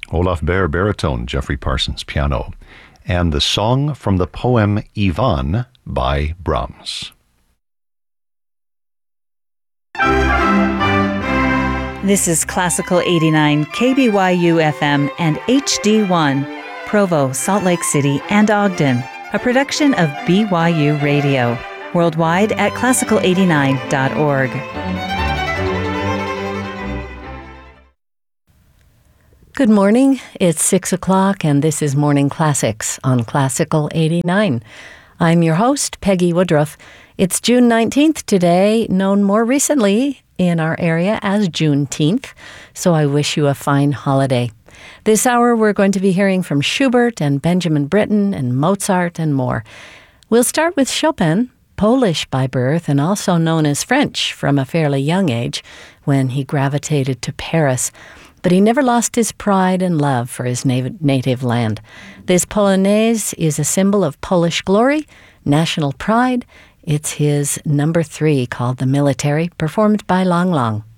Olaf Behr baritone, Jeffrey Parsons piano, and the song from the poem Ivan by Brahms. This is Classical 89, KBYU FM and HD1, Provo, Salt Lake City, and Ogden, a production of BYU Radio, worldwide at classical89.org. Good morning. It's 6 o'clock, and this is Morning Classics on Classical 89. I'm your host, Peggy Woodruff. It's June 19th today, known more recently in our area as Juneteenth, so I wish you a fine holiday. This hour, we're going to be hearing from Schubert and Benjamin Britten and Mozart and more. We'll start with Chopin, Polish by birth and also known as French from a fairly young age when he gravitated to Paris. But he never lost his pride and love for his native land. This Polonaise is a symbol of Polish glory, national pride. It's his number 3 called The Military, performed by Lang Lang.